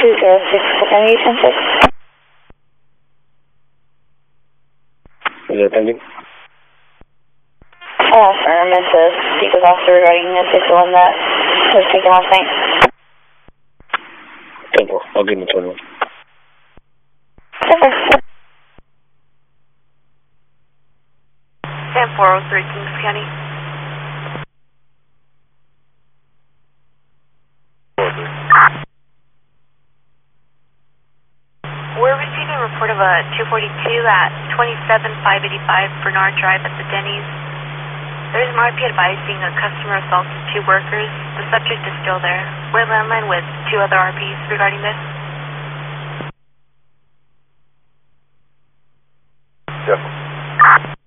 206 Is it pending? Sir, I meant to speak with officer regarding the one that was taken last night. 10-4. I'll give him the 21. Perfect. 10-403 Kings County. We're receiving a report of a 242 at 27585 Bernard Drive at the Denny's. There's an RP advising a customer assaulted 2 workers. The subject is still there. We're landline with 2 other RPs regarding this.